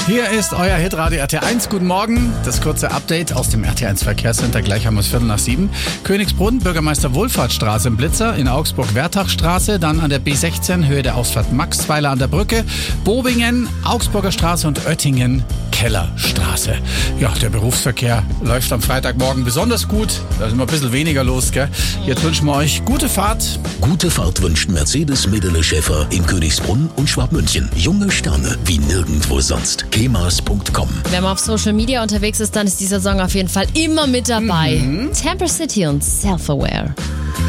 Hier ist euer Hitradio RT1. Guten Morgen. Das kurze Update aus dem RT1 Verkehrscenter. Gleich haben wir es 6:45. Königsbrunn, Bürgermeister Wohlfahrtsstraße im Blitzer. In Augsburg Wertachstraße. Dann an der B16, Höhe der Ausfahrt Maxweiler an der Brücke. Bobingen, Augsburger Straße und Oettingen, Kellerstraße. Ja, der Berufsverkehr läuft am Freitagmorgen besonders gut. Da ist immer ein bisschen weniger los, gell? Jetzt wünschen wir euch gute Fahrt. Gute Fahrt wünscht Mercedes Medele Schäfer in Königsbrunn und Schwabmünchen. Junge Sterne wie nirgendwo sonst. kemas.com. Wenn man auf Social Media unterwegs ist, dann ist dieser Song auf jeden Fall immer mit dabei. Temper City und Self-Aware.